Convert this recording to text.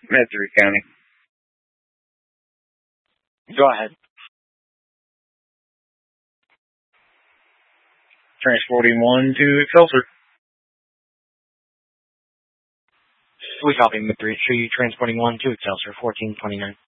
Missouri County. Go ahead. Transporting 1 to Excelsior. We copy Mid-3 Tree, transporting 1 to Excelsior, 1429.